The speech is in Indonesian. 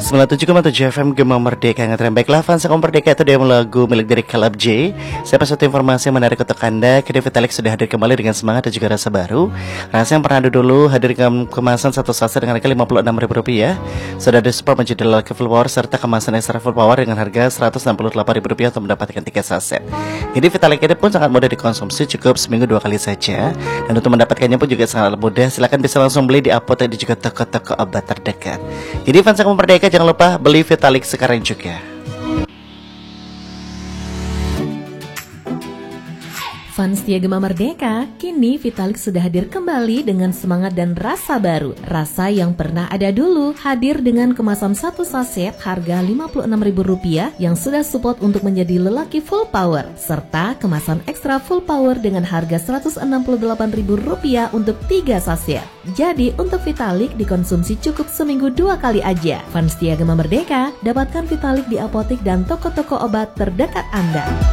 97,7 FM Gema Merdeka. Ngetren baiklah fans Gema Merdeka, itu dia lagu milik dari Caleb J. Siapa satu informasi yang menarik untuk Anda, kini Vitalik sudah hadir kembali dengan semangat dan juga rasa baru. Rasa yang pernah ada dulu hadir dengan kemasan satu saset dengan harga Rp56.000. Sudah ada support menjadi lelaki full power serta kemasan extra full power dengan harga Rp168.000 untuk mendapatkan 3 saset. Jadi Vitalik ini pun sangat mudah dikonsumsi, cukup seminggu 2 kali saja. Dan untuk mendapatkannya pun juga sangat mudah. Silahkan bisa langsung beli di apotek dan juga toko-toko obat terdekat. Jadi fans Gema Merdeka, jangan lupa beli Vitalik sekarang juga. Fans setia Gema Merdeka, kini Vitalik sudah hadir kembali dengan semangat dan rasa baru. Rasa yang pernah ada dulu hadir dengan kemasan satu saset harga Rp56.000 yang sudah support untuk menjadi lelaki full power, serta kemasan ekstra full power dengan harga Rp168.000 untuk 3 saset. Jadi untuk Vitalik dikonsumsi cukup seminggu 2 kali aja. Fans setia Gema Merdeka, dapatkan Vitalik di apotek dan toko-toko obat terdekat Anda.